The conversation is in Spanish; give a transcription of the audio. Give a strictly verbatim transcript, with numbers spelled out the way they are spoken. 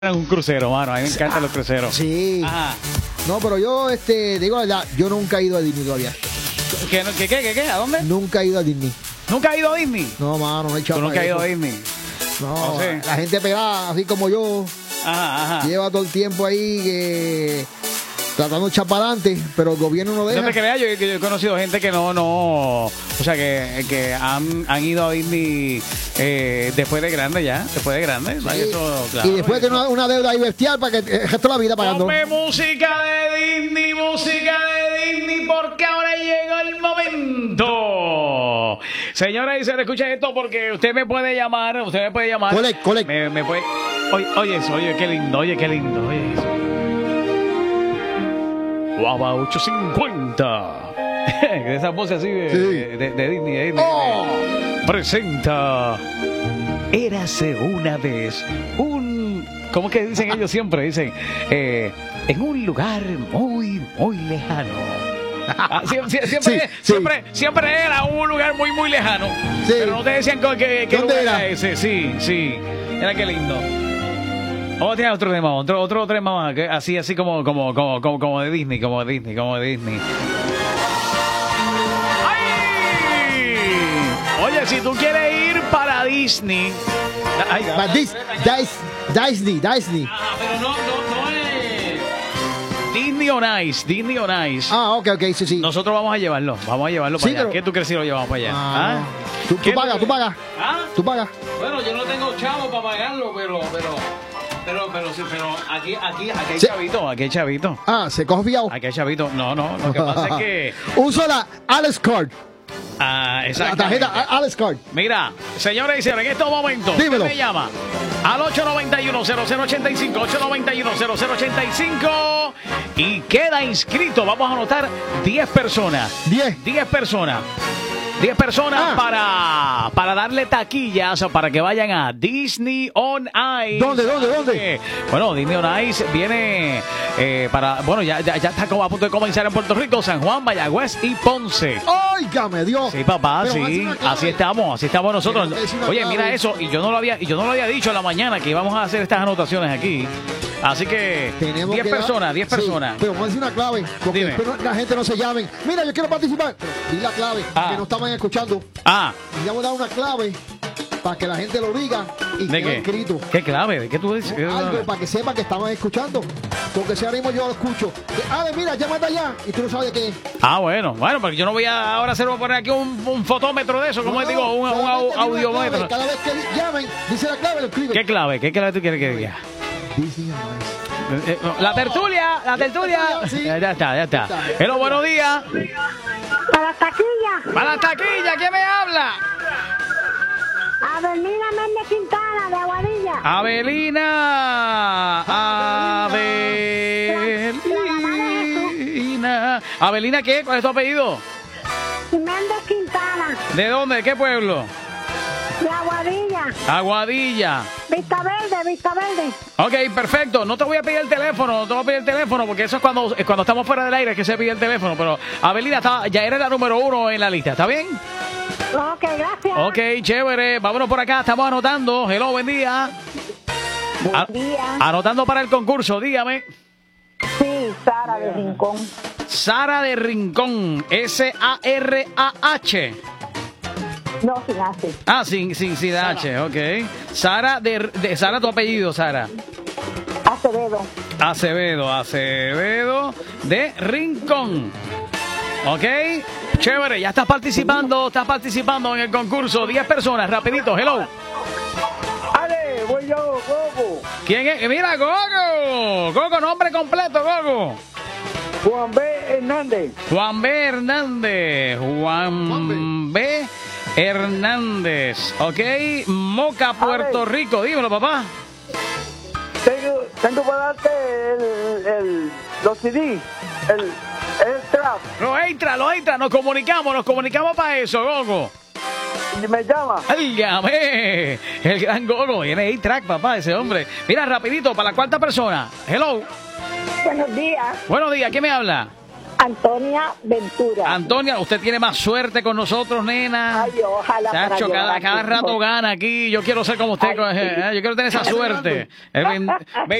Un crucero, mano. A mí me encantan ah, los cruceros. Sí. Ajá. No, pero yo, este, digo la verdad, yo nunca he ido a Disney todavía. ¿Qué, qué, qué, qué, qué? ¿A dónde? Nunca he ido a Disney. ¿Nunca has ido a Disney? No, mano, no he echado. ¿Tú nunca has ido a Disney? No, no sé. La gente pegada, así como yo, ajá, ajá. lleva todo el tiempo ahí que... tratando de echar para adelante, pero el gobierno no deja. No te creas, yo, yo he conocido gente que no, no, o sea, que, que han, han ido a Disney eh, después de grande ya, después de grande. Sí. Eso, claro, y después de una, una deuda ahí bestial para que el resto de la vida pagando. Ponme música de Disney, música de Disney, porque ahora llegó el momento. Señora, y se le escucha esto porque usted me puede llamar, usted me puede llamar. Colec, colec. Me, me puede, oye, oye eso, oye, qué lindo, oye, qué lindo, oye eso. Guava ocho cincuenta. Esa voz así de, sí. de, de, de Disney. De Disney oh. Presenta Érase una vez un... ¿Cómo es que dicen ellos siempre? Dicen, eh, en un lugar muy, muy lejano. Ah, siempre, siempre, sí, siempre, sí. siempre era un lugar muy, muy lejano. Sí. Pero no te decían que, que ¿Dónde era? era ese. Sí, sí. Era qué lindo. Vamos a tener otro tema, otro, otro tema más, así, así como, como, como, como, como de Disney, como de Disney, como de Disney. ¡Ay! Oye, si tú quieres ir para Disney, ay, para Dis, Dis, Disney, Disney. Ajá, pero no, no, no es Disney on Ice, Disney on Ice. Ah, ok, ok, sí, sí. Nosotros vamos a llevarlo, vamos a llevarlo para sí, allá. Pero... ¿Qué tú crees si lo llevamos para allá? Ah, ¿Ah? Tú, tú pagas, tú pagas. ¿Ah? Tú pagas. Bueno, yo no tengo chavo para pagarlo, pero, pero. Pero, pero, sí, pero aquí, aquí, aquí hay sí. chavito, aquí hay chavito. Ah, se coge fiado. Aquí hay chavito. No, no, lo que pasa es que... Uso la Alex Card. Ah, exacto. La tarjeta Alex Card. Mira, señores y señores, en estos momentos, dímelo. me llama al ocho nueve uno, cero cero ocho cinco, ocho nueve uno, cero cero ocho cinco y queda inscrito. Vamos a anotar diez personas. diez. diez personas. diez personas ah. para, para darle taquillas para que vayan a Disney on Ice. ¿Dónde, dónde, dónde? Bueno, Disney on Ice viene eh, para... Bueno, ya, ya, ya está como a punto de comenzar en Puerto Rico, San Juan, Mayagüez y Ponce. ¡Óigame, Dios! Sí, papá, pero sí. Así estamos, así estamos nosotros. Oye, mira clave. eso. Y yo no lo había, y yo no lo había dicho en la mañana que íbamos a hacer estas anotaciones aquí. Así que diez personas, diez personas. Sí, pero vamos a decir una clave, porque después la gente no se llamen. Mira, yo quiero participar. Di la clave, ah. que no estaban escuchando. Ah. Y ya voy a dar una clave para que la gente lo diga y ¿De quede qué? escrito. ¿Qué clave? ¿De qué tú dices? No, algo para que sepan que estaban escuchando. Porque si ahora mismo yo lo escucho. Ah, mira, llámate allá y tú no sabes de qué es. Ah, bueno, bueno, porque yo no voy a ahora hacer, voy a poner aquí un, un fotómetro de eso, como no, digo, un, un audiómetro. Cada vez que llamen, dice la clave, lo escribe. ¿Qué clave? ¿Qué clave tú quieres que diga? La tertulia, la tertulia. Sí. Ya, ya está, ya está. Hello, buenos días. Para la taquilla. Para la taquilla, ¿quién me habla? Avelina Méndez Quintana, de Aguadilla. Avelina. Avelina. ¿Avelina qué? ¿Cuál es tu apellido? Méndez Quintana. ¿De dónde? ¿De qué pueblo? De Aguadilla. Aguadilla. Vista Verde, Vista Verde. Ok, perfecto. No te voy a pedir el teléfono, no te voy a pedir el teléfono, porque eso es cuando, es cuando estamos fuera del aire que se pide el teléfono. Pero Avelina, está, ya eres la número uno en la lista, ¿está bien? Ok, gracias. Ok, chévere. Vámonos por acá, estamos anotando. Hello, buen día. Buen A día. Anotando para el concurso, dígame. Sí, Sara de Rincón. Sara de Rincón, S A R A H. No, sin H. Ah, sin, sin, sin H, ok. Sara de, de Sara, tu apellido, Sara. Acevedo. Acevedo, Acevedo de Rincón. Ok, chévere, ya estás participando, estás participando en el concurso. diez personas, rapidito, hello. Ale, voy yo, Gogo. ¿Quién es? Mira, Gogo. Gogo, nombre completo, Gogo. Juan B. Hernández. Juan B. Hernández. Juan B. Hernández. Ok, Moca, Puerto Ale. Rico. Dímelo, papá. Tengo, tengo para darte el, el, los C D, el, el trap. Los extra, los extra. Nos comunicamos, nos comunicamos para eso, Gogo. Y me llama. ¡Ay, llamé! El gran Gogo. Tiene A-Track, papá, ese hombre. Mira, rapidito, para la cuarta persona. Hello. Buenos días. Buenos días, ¿quién me habla? Antonia Ventura. Antonia, usted tiene más suerte con nosotros, nena. Ay, ojalá. para Chacho, llegar cada, aquí. cada rato gana aquí. Yo quiero ser como usted. Ay, sí. eh, Yo quiero tener esa suerte. Eh, ven-